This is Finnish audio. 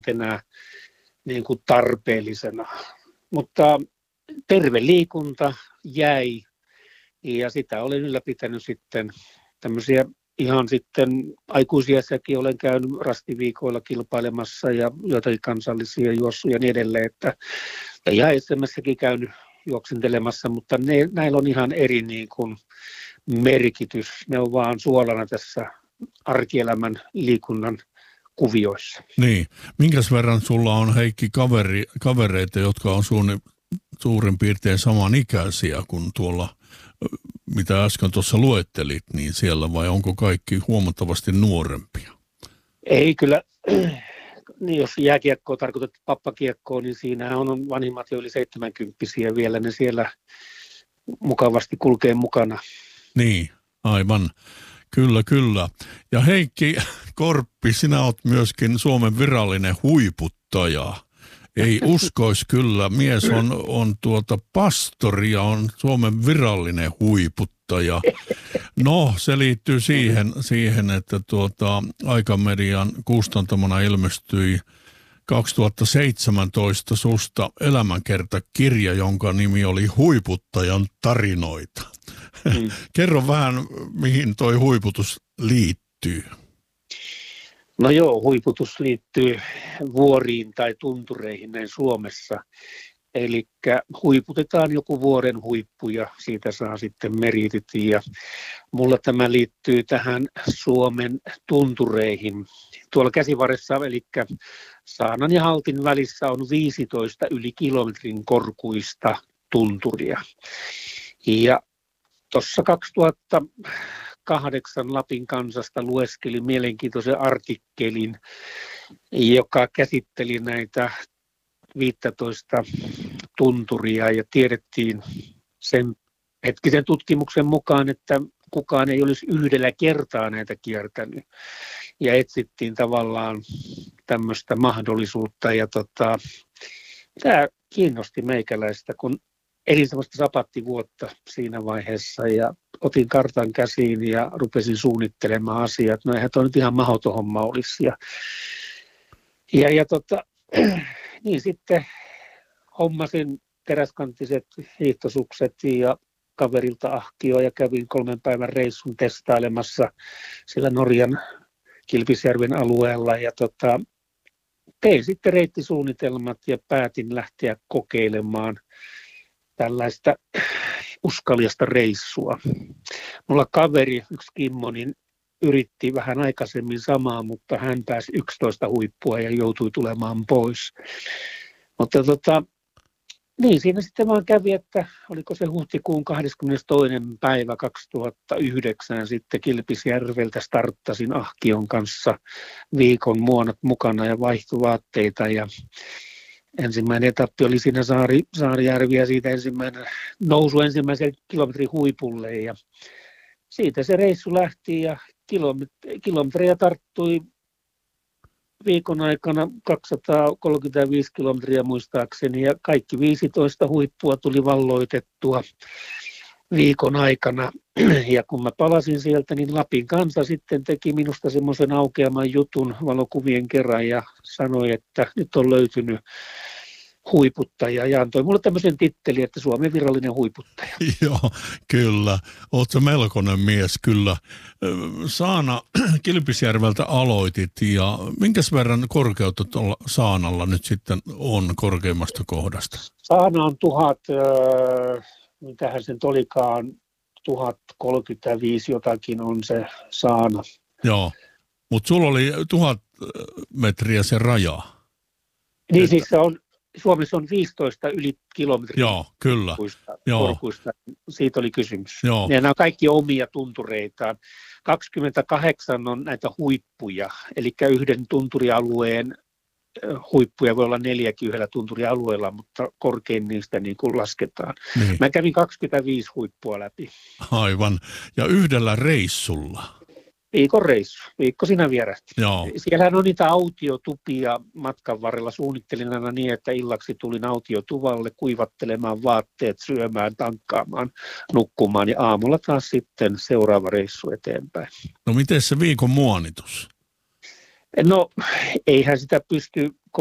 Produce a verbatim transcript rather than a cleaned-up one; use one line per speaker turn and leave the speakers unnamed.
enää niin kuin tarpeellisena. Mutta terve liikunta jäi ja sitä olen ylläpitänyt sitten tämmöisiä ihan sitten aikuisiässäkin olen käynyt rastiviikoilla kilpailemassa ja joitakin kansallisia juossuja ja niin edelleen, että ja S M:ssäkin käynyt juoksentelemassa, mutta ne, näillä on ihan eri niin kuin merkitys. Ne on vaan suolana tässä arkielämän liikunnan kuvioissa.
Niin. Minkäs verran sulla on, Heikki, kaveri, kavereita, jotka on suunni, suurin piirtein samanikäisiä kuin tuolla, mitä äsken tuossa luettelit, niin siellä, vai onko kaikki huomattavasti nuorempia?
Ei kyllä, niin jos jääkiekkoa tarkoitat pappakiekkoa, niin siinä on vanhimmat jo yli seitsemänkymppisiä vielä, ne siellä mukavasti kulkee mukana.
Niin, aivan. Kyllä, kyllä. Ja Heikki Korppi, sinä olet myöskin Suomen virallinen huiputtaja. Ei uskois kyllä, mies on, on tuota pastori ja on Suomen virallinen huiputtaja. No, se liittyy siihen, siihen että tuota, Aikamedian kustantamana ilmestyi kaksituhattaseitsemäntoista susta elämänkertakirja, jonka nimi oli Huiputtajan tarinoita. Mm. Kerro vähän, mihin toi huiputus liittyy.
No joo, huiputus liittyy vuoriin tai tuntureihin näin Suomessa. Eli huiputetaan joku vuoren huippu ja siitä saa sitten meritit. Ja mulla tämä liittyy tähän Suomen tuntureihin. Tuolla Käsivarressa, eli Saanan ja Haltin välissä on viisitoista yli kilometrin korkuista tunturia. Ja tuossa kaksituhattakahdeksan Lapin Kansasta lueskelin mielenkiintoisen artikkelin, joka käsitteli näitä viisitoista tunturia ja tiedettiin sen hetkisen tutkimuksen mukaan, että kukaan ei olisi yhdellä kertaa näitä kiertänyt. Ja etsittiin tavallaan tämmöistä mahdollisuutta ja tota, tämä kiinnosti meikäläistä, kun elin semmoista sapattivuotta siinä vaiheessa ja otin kartan käsiin ja rupesin suunnittelemaan asiat. No eihän toi nyt ihan mahdoton homma olisi. Ja, ja, ja tota, niin sitten hommasin teräskanttiset hiihtosukset ja kaverilta ahkio ja kävin kolmen päivän reissun testailemassa sillä Norjan Kilpisjärven alueella ja tota, tein sitten reittisuunnitelmat ja päätin lähteä kokeilemaan tällaista uskaliasta reissua. Mulla kaveri, yksi Kimmo, niin yritti vähän aikaisemmin samaa, mutta hän pääsi yksitoista huippua ja joutui tulemaan pois. Mutta tota, niin siinä sitten vaan kävi, että oliko se huhtikuun kahdeskymmenestoinen päivä kaksituhattayhdeksän sitten Kilpisjärveltä starttasin ahkion kanssa viikon muonat mukana ja vaihtovaatteita ja ensimmäinen etappi oli siinä Saari, Saarijärvi ja siitä ensimmäinen nousu ensimmäiselle kilometrin huipulle ja siitä se reissu lähti ja kilometrejä tarttui viikon aikana kaksisataakolmekymmentäviisi kilometriä muistaakseni ja kaikki viisitoista huippua tuli valloitettua viikon aikana. Ja kun mä palasin sieltä, niin Lapin Kansa sitten teki minusta semmoisen aukeaman jutun valokuvien kerran ja sanoi, että nyt on löytynyt huiputtaja ja antoi mulle tämmöisen tittelin, että Suomen virallinen huiputtaja.
Joo, kyllä. Ootko melkoinen mies, kyllä. Saana Kilpisjärveltä aloitit ja minkäs verran korkeutta tuolla Saanalla nyt sitten on korkeimmasta kohdasta?
Saana on tuhat, äh, mitähän sen olikaan, tuhat kolmekymmentäviisi jotakin on se Saana.
Joo, mutta sulla oli tuhat metriä se raja.
Niin että... siis se on, Suomessa on viisitoista yli kilometriä.
Joo, kyllä.
Korkuista,
Joo.
korkuista. Siitä oli kysymys.
Joo.
Ja nämä on kaikki omia tuntureitaan. kaksikymmentäkahdeksan on näitä huippuja, eli yhden tunturialueen huippuja voi olla neljäkin yhdellä tunturialueella, mutta korkein niistä niin kuin lasketaan. Niin. Mä kävin kaksikymmentäviisi huippua läpi.
Aivan. Ja yhdellä reissulla?
Viikon reissu. Viikko siinä vierähti.
Joo.
Siellähän on niitä autiotupia matkan varrella. Suunnittelin aina niin, että illaksi tulin autiotuvalle kuivattelemaan vaatteet, syömään, tankkaamaan, nukkumaan ja aamulla taas sitten seuraava reissu eteenpäin.
No miten se viikon muonitus?
No eihän sitä pysty